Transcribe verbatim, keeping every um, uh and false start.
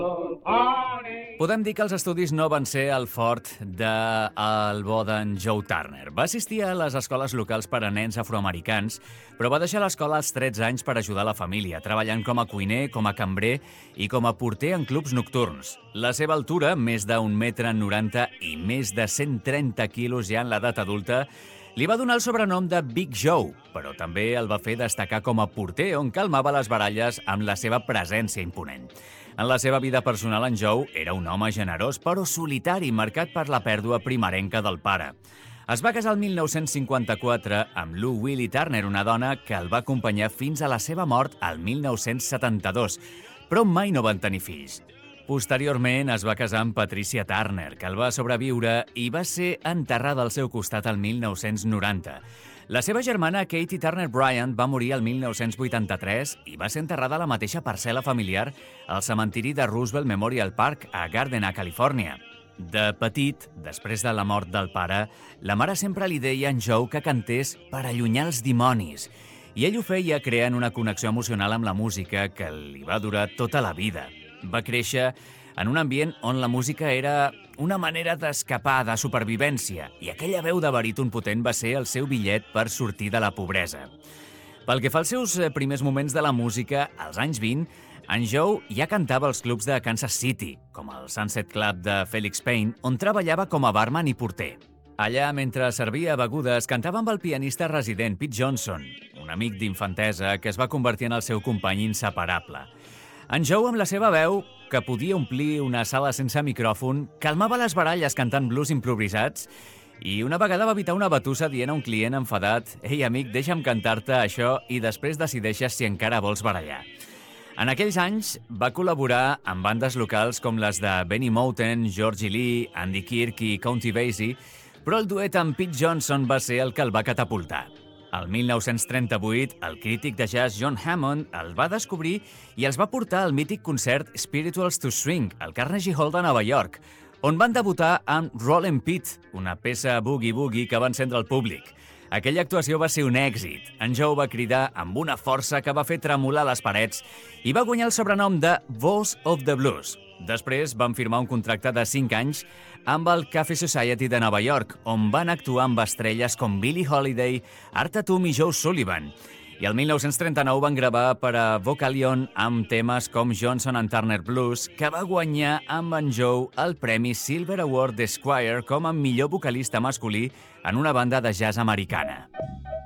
Podem dir que els estudis no van ser el fort del bo d'en Joe Turner. Va assistir a les escoles locals per a nens afroamericans, però va deixar l'escola als tretze anys per ajudar la família, treballant com a cuiner, com a cambrer i com a porter en clubs nocturns. La seva altura, més d'un metre noranta i més de cent trenta quilos ja en l'edat adulta, li va donar el sobrenom de Big Joe, però també el va fer destacar com a porter, on calmava les baralles amb la seva presència imponent. En la seva vida personal, en Joe era un home generós, però solitari, marcat per la pèrdua primerenca del pare. Es va casar el mil nou-cents cinquanta-quatre amb Lou Willie Turner, una dona que el va acompanyar fins a la seva mort al mil nou-cents setanta-dos, però mai no van tenir fills. Posteriorment es va casar amb Patricia Turner, que el va sobreviure i va ser enterrada al seu costat el mil nou-cents noranta. La seva germana Katie Turner Bryant va morir el mil nou-cents vuitanta-tres i va ser enterrada a la mateixa parcel·la familiar al cementiri de Roosevelt Memorial Park a Gardena, Califòrnia. De petit, després de la mort del pare, la mare sempre li deia a en Joe que cantés per allunyar els dimonis, i ell ho feia creant una connexió emocional amb la música que li va durar tota la vida. Va créixer en un ambient on la música era una manera d'escapar, de supervivència, i aquella veu de baríton potent va ser el seu bitllet per sortir de la pobresa. Pel que fa als seus primers moments de la música, als anys vint, en Joe ja cantava als clubs de Kansas City, com el Sunset Club de Felix Payne, on treballava com a barman i porter. Allà, mentre servia begudes, cantava amb el pianista resident Pete Johnson, un amic d'infantesa que es va convertir en el seu company inseparable. En Joe, amb la seva veu, que podia omplir una sala sense micròfon, calmava les baralles cantant blues improvisats i una vegada va evitar una batussa dient a un client enfadat «Ei, amic, deixa'm cantar-te això i després decideixes si encara vols barallar». En aquells anys va col·laborar amb bandes locals com les de Benny Moten, Georgie Lee, Andy Kirk i Country Basie, però el duet amb Pete Johnson va ser el que el va catapultar. El mil nou-cents trenta-vuit, el crític de jazz John Hammond el va descobrir i els va portar al mític concert Spirituals to Swing, al Carnegie Hall de Nova York, on van debutar amb Rollin' Pete, una peça boogie-boogie que va encendre el públic. Aquella actuació va ser un èxit. En Joe va cridar amb una força que va fer tremolar les parets i va guanyar el sobrenom de Voice of the Blues. Després van firmar un contracte de cinc anys amb el Cafe Society de Nova York, on van actuar amb estrelles com Billie Holiday, Art Tatum i Joe Sullivan. I el mil nou-cents trenta-nou van gravar per a Vocalion amb temes com Johnson and Turner Blues, que va guanyar amb en Joe el premi Silver Award d'Esquire com a millor vocalista masculí en una banda de jazz americana.